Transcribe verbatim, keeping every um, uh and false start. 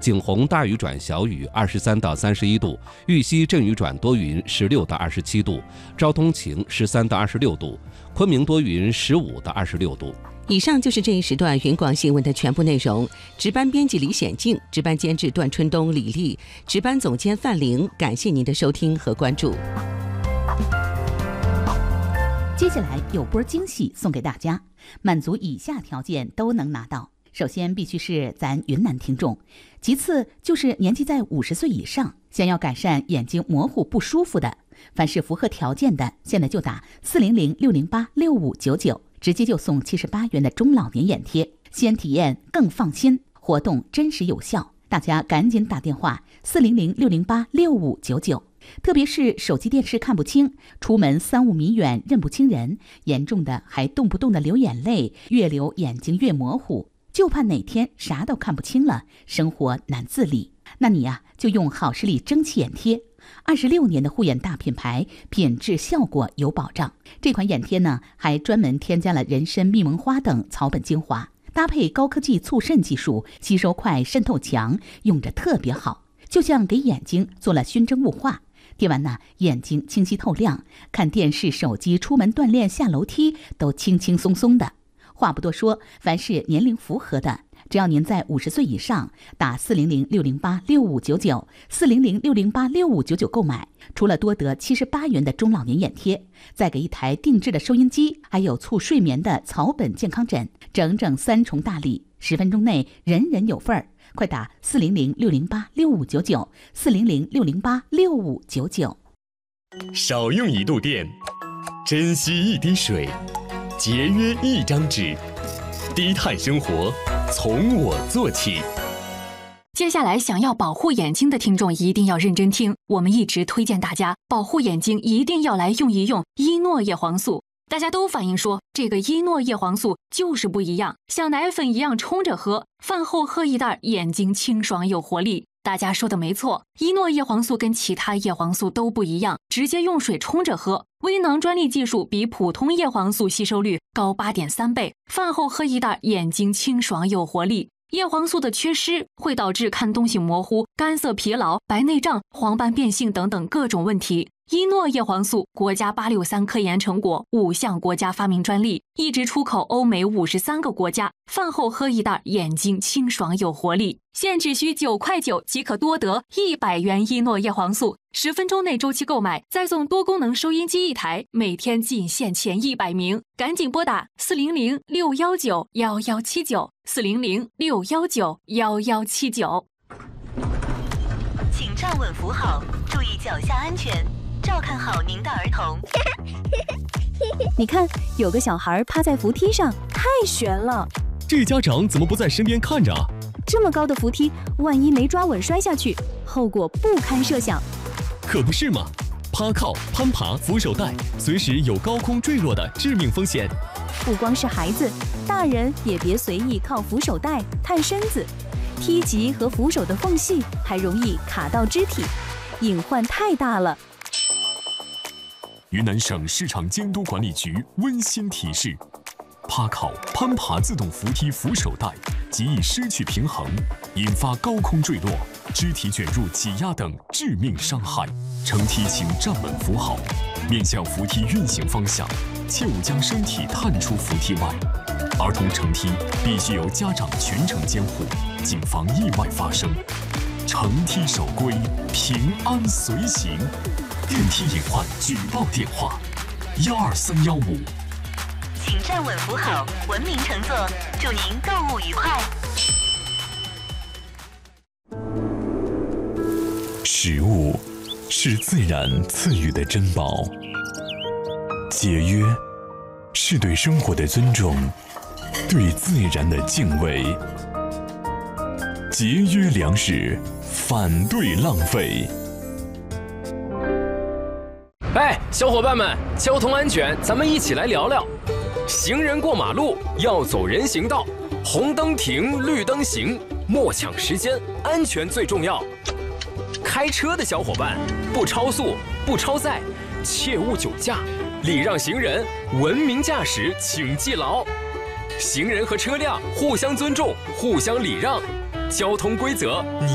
景洪大雨转小雨二十三到三十一度，玉溪阵雨转多云十六到二十七度，昭通晴十三到二十六度，昆明多云十五到二十六度。 以上就是这一时段云广新闻的全部内容。值班编辑李显静，值班监制段春东、李丽，值班总监范玲。感谢您的收听和关注。 接下来有波惊喜送给大家，满足以下条件都能拿到。首先必须是咱云南听众，其次就是年纪在五十岁以上，想要改善眼睛模糊不舒服的，凡是符合条件的，现在就打四零零六零八六五九九，直接就送七十八元的中老年眼贴，先体验更放心，活动真实有效，大家赶紧打电话四零零六零八六五九九。特别是手机电视看不清，出门三五米远认不清人，严重的还动不动的流眼泪，越流眼睛越模糊，就怕哪天啥都看不清了，生活难自理。那你呀、啊，就用好视力蒸汽眼贴，二十六年的护眼大品牌，品质效果有保障。这款眼贴呢，还专门添加了人参、蜜蒙花等草本精华，搭配高科技促渗技术，吸收快、渗透强，用着特别好，就像给眼睛做了熏蒸雾化。贴完呢，眼睛清晰透亮，看电视、手机、出门锻炼、下楼梯都轻轻松松的。话不多说，凡是年龄符合的，只要您在五十岁以上，打四零零六零八六五九九，四零零六零八六五九九购买，除了多得七十八元的中老年眼贴，再给一台定制的收音机，还有促睡眠的草本健康枕，整整三重大礼，十分钟内人人有份儿。快打四零零六零八六五九九，四零零六零八六五九九。 少用一度电，珍惜一滴水，节约一张纸，低碳生活从我做起。 接下来想要保护眼睛的听众一定要认真听，我们一直推荐大家保护眼睛一定要来用一用伊诺叶黄素。大家都反映说这个伊诺叶黄素就是不一样，像奶粉一样冲着喝，饭后喝一袋，眼睛清爽有活力。大家说的没错，伊诺叶黄素跟其他叶黄素都不一样，直接用水冲着喝，微囊专利技术比普通叶黄素吸收率高 八点三 倍，饭后喝一袋，眼睛清爽有活力。叶黄素的缺失会导致看东西模糊、干涩疲劳、白内障、黄斑变性等等各种问题。伊诺叶黄素国家八六三科研成果，五项国家发明专利，一直出口欧美五十三个国家。饭后喝一袋，眼睛清爽有活力。现只需九块九即可多得一百元伊诺叶黄素，十分钟内周期购买，再送多功能收音机一台，每天仅限前一百名，赶紧拨打四零零六幺九幺幺七九，四零零六幺九幺幺七九。 请站稳扶好，注意脚下安全。照看好您的儿童。 你看，有个小孩趴在扶梯上，太悬了。 这家长怎么不在身边看着啊？ 这么高的扶梯，万一没抓稳摔下去，后果不堪设想。 可不是嘛，趴靠、攀爬、扶手带，随时有高空坠落的致命风险。 不光是孩子，大人也别随意靠扶手带探身子，梯级和扶手的缝隙还容易卡到肢体，隐患太大了。 云南省市场监督管理局温馨提示：趴靠、攀爬自动扶梯扶手带极易失去平衡，引发高空坠落、肢体卷入挤压等致命伤害。乘梯请站稳扶好，面向扶梯运行方向，切勿将身体探出扶梯外。儿童乘梯必须由家长全程监护，谨防意外发生。乘梯守规，平安随行。电梯隐患举报电话：幺二三幺五。 请站稳扶好，文明乘坐，祝您购物愉快。 食物是自然赐予的珍宝，节约是对生活的尊重，对自然的敬畏。节约粮食，反对浪费。 哎，小伙伴们，交通安全，咱们一起来聊聊。行人过马路要走人行道，红灯停，绿灯行，莫抢时间，安全最重要。开车的小伙伴，不超速，不超载，切勿酒驾，礼让行人，文明驾驶，请记牢。行人和车辆互相尊重，互相礼让，交通规则你